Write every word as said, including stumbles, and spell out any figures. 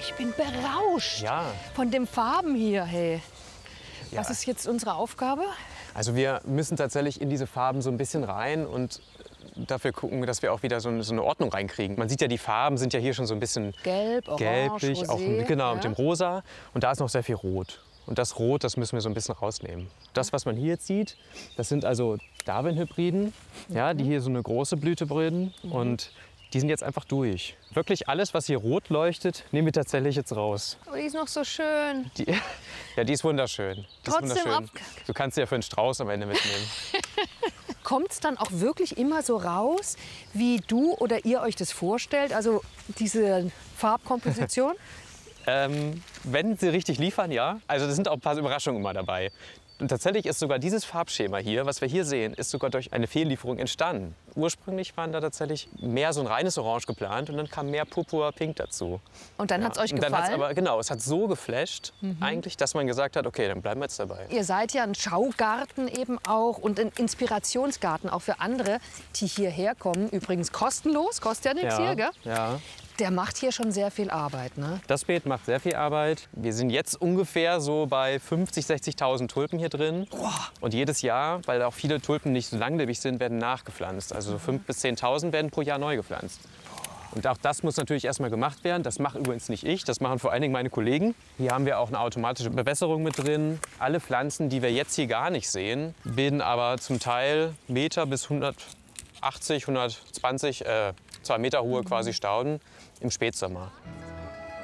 ich bin berauscht Ja. von den Farben hier. Hey. Ja. Was ist jetzt unsere Aufgabe? Also wir müssen tatsächlich in diese Farben so ein bisschen rein und dafür gucken, dass wir auch wieder so eine, so eine Ordnung reinkriegen. Man sieht ja, die Farben sind ja hier schon so ein bisschen Gelb, orange, gelblich, auch rosé, genau, ja. mit dem Rosa. Und da ist noch sehr viel Rot. Und das Rot, das müssen wir so ein bisschen rausnehmen. Das, was man hier jetzt sieht, das sind also Darwin-Hybriden, ja, die hier so eine große Blüte bilden. Mhm. Und die sind jetzt einfach durch. Wirklich alles, was hier rot leuchtet, nehmen wir tatsächlich jetzt raus. Oh, die ist noch so schön. Die, ja, die ist wunderschön. Die Trotzdem ist wunderschön. ab- Du kannst sie ja für einen Strauß am Ende mitnehmen. Kommt es dann auch wirklich immer so raus, wie du oder ihr euch das vorstellt? Also diese Farbkomposition? ähm, wenn sie richtig liefern, ja. Also das sind auch ein paar Überraschungen immer dabei. Und tatsächlich ist sogar dieses Farbschema hier, was wir hier sehen, ist sogar durch eine Fehllieferung entstanden. Ursprünglich waren da tatsächlich mehr so ein reines Orange geplant und dann kam mehr Purpur Pink dazu. Und dann hat es euch Und dann hat's gefallen? aber, genau, es hat so geflasht eigentlich, dass man gesagt hat, okay, dann bleiben wir jetzt dabei. Ihr seid ja ein Schaugarten eben auch und ein Inspirationsgarten auch für andere, die hierher kommen. Übrigens kostenlos, kostet ja nichts hier, gell? ja. Der macht hier schon sehr viel Arbeit, ne? Das Beet macht sehr viel Arbeit. Wir sind jetzt ungefähr so bei fünfzigtausend, sechzigtausend Tulpen hier drin. Und jedes Jahr, weil auch viele Tulpen nicht so langlebig sind, werden nachgepflanzt. Also so fünftausend bis zehntausend werden pro Jahr neu gepflanzt. Und auch das muss natürlich erstmal gemacht werden. Das mache übrigens nicht ich, das machen vor allen Dingen meine Kollegen. Hier haben wir auch eine automatische Bewässerung mit drin. Alle Pflanzen, die wir jetzt hier gar nicht sehen, bilden aber zum Teil Meter bis hundertachtzig, hundertzwanzig, äh, zwei Meter hohe quasi Stauden im Spätsommer.